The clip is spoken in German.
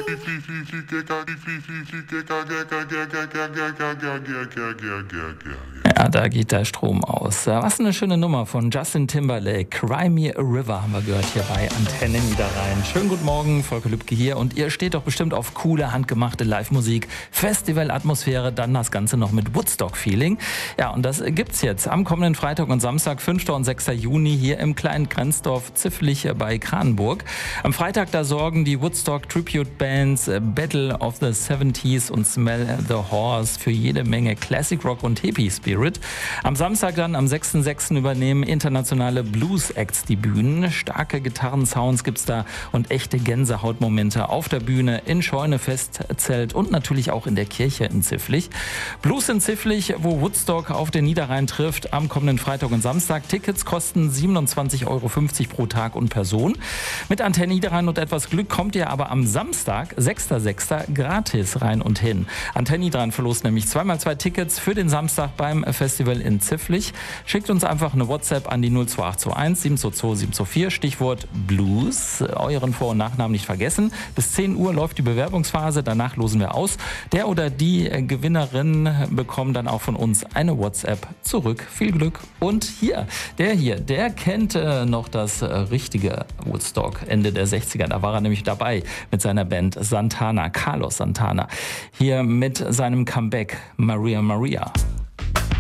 Ja, da geht der Strom aus. Was eine schöne Nummer von Justin Timberlake. Cry Me a River haben wir gehört hier bei Antenne Niederrhein. Schönen guten Morgen, Volker Lübke hier. Und ihr steht doch bestimmt auf coole, handgemachte Live-Musik, Festival-Atmosphäre, dann das Ganze noch mit Woodstock-Feeling. Ja, und das gibt's jetzt am kommenden Freitag und Samstag, 5. und 6. Juni hier im kleinen Grenzdorf Zifflich bei Kranenburg. Am Freitag, da sorgen die Woodstock Tribute Bands Battle of the 70s und Smell the Horse für jede Menge Classic Rock und Hippie Spirit. Am Samstag dann, am 6.6. übernehmen internationale Blues-Acts die Bühnen. Starke Gitarrensounds gibt's da und echte Gänsehautmomente auf der Bühne, in Scheune, Festzelt und natürlich auch in der Kirche in Zifflich. Blues in Zifflich, wo Woodstock auf den Niederrhein trifft, am kommenden Freitag und Samstag. Tickets kosten 27,50 Euro pro Tag und Person. Mit Antenne Niederrhein und etwas Glück kommt ihr aber am Samstag, 6.6. gratis rein und hin. Antenne Niederrhein verlost nämlich 2x2 Tickets für den Samstag beim Festival in Zifflich. Schickt uns einfach eine WhatsApp an die 02821 722 724, Stichwort Blues. Euren Vor- und Nachnamen nicht vergessen. Bis 10 Uhr läuft die Bewerbungsphase, danach losen wir aus. Der oder die Gewinnerin bekommt dann auch von uns eine WhatsApp zurück. Viel Glück. Und der kennt noch das richtige Woodstock Ende der 60er. Da war er nämlich dabei mit seiner Band Santana, Carlos Santana. Hier mit seinem Comeback Maria Maria.